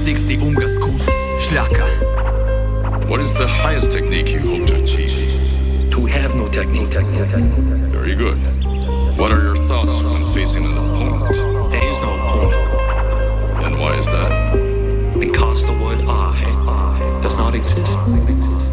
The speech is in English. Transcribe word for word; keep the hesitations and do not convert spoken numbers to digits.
sixty Umgaskuss, Schlaka. What is the highest technique you hope to achieve? To have no technique. Very good. What are your thoughts when facing an opponent? There is no opponent. And why is that? Because the word I does not exist.